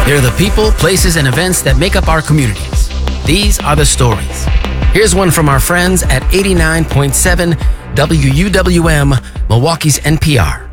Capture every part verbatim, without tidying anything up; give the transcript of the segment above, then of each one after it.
They're the people, places, and events that make up our communities. These are the stories. Here's one from our friends at eighty-nine point seven W U W M, Milwaukee's N P R.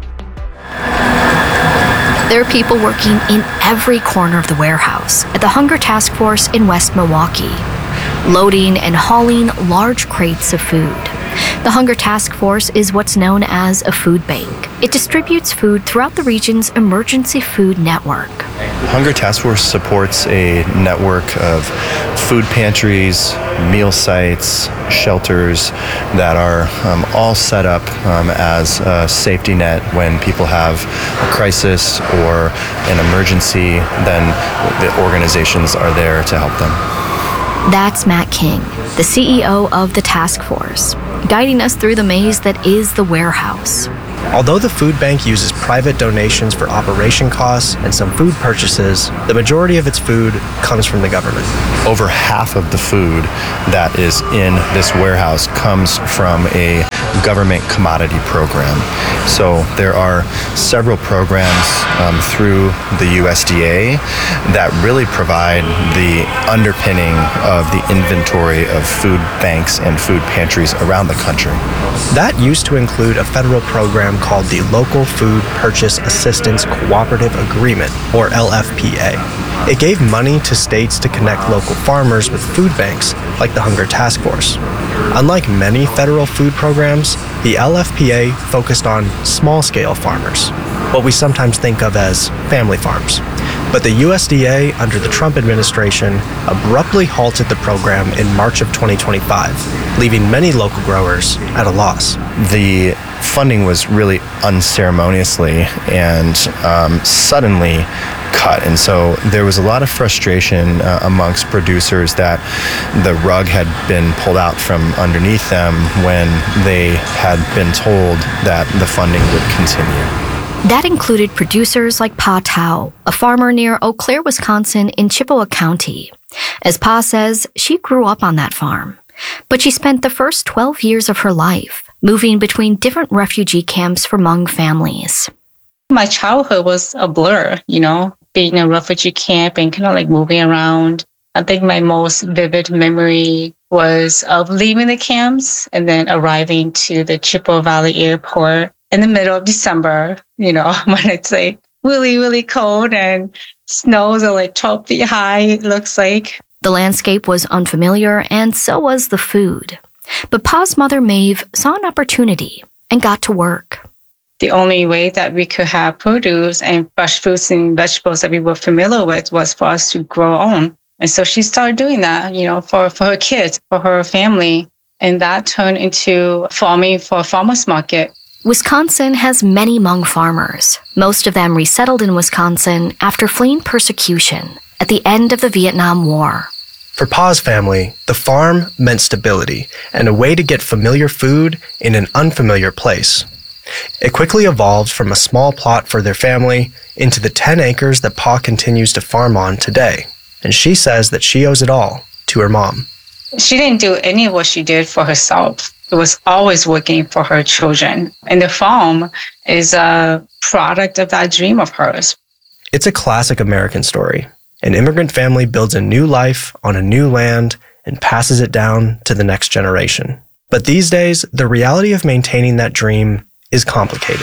There are people working in every corner of the warehouse at the Hunger Task Force in West Milwaukee, loading and hauling large crates of food. The Hunger Task Force is what's known as a food bank. It distributes food throughout the region's emergency food network. Hunger Task Force supports a network of food pantries, meal sites, shelters that are um, all set up um, as a safety net. When people have a crisis or an emergency, then the organizations are there to help them. That's Matt King, the C E O of the task force, guiding us through the maze that is the warehouse. Although the food bank uses private donations for operation costs and some food purchases, the majority of its food comes from the government. Over half of the food that is in this warehouse comes from a government commodity program. So there are several programs um, through the U S D A that really provide the underpinning of the inventory of food banks and food pantries around the country. That used to include a federal program called the Local Food Purchase Assistance Cooperative Agreement, or L F P A. It gave money to states to connect local farmers with food banks, like the Hunger Task Force. Unlike many federal food programs, the L F P A focused on small-scale farmers, what we sometimes think of as family farms. But the U S D A, under the Trump administration, abruptly halted the program in March of twenty twenty-five, leaving many local growers at a loss. The funding was really unceremoniously and um, suddenly cut, and so there was a lot of frustration uh, amongst producers that the rug had been pulled out from underneath them when they had been told that the funding would continue. That included producers like Pa Tao, a farmer near Eau Claire, Wisconsin in Chippewa County. As Pa says, she grew up on that farm, but she spent the first twelve years of her life moving between different refugee camps for Hmong families. My childhood was a blur, you know, being in a refugee camp and kind of like moving around. I think my most vivid memory was of leaving the camps and then arriving to the Chippewa Valley Airport in the middle of December, you know, when it's like really, really cold and snows are like twelve feet high, it looks like. The landscape was unfamiliar, and so was the food. But Pa's mother, Maeve, saw an opportunity and got to work. The only way that we could have produce and fresh fruits and vegetables that we were familiar with was for us to grow our own. And so she started doing that, you know, for, for her kids, for her family. And that turned into farming for a farmer's market. Wisconsin has many Hmong farmers. Most of them resettled in Wisconsin after fleeing persecution at the end of the Vietnam War. For Pa's family, the farm meant stability and a way to get familiar food in an unfamiliar place. It quickly evolved from a small plot for their family into the ten acres that Pa continues to farm on today. And she says that she owes it all to her mom. She didn't do any of what she did for herself. It was always working for her children. And the farm is a product of that dream of hers. It's a classic American story. An immigrant family builds a new life on a new land and passes it down to the next generation. But these days, the reality of maintaining that dream is complicated.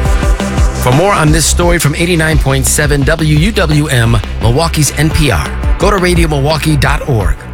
For more on this story from eighty-nine point seven W U W M, Milwaukee's N P R, go to radio milwaukee dot org.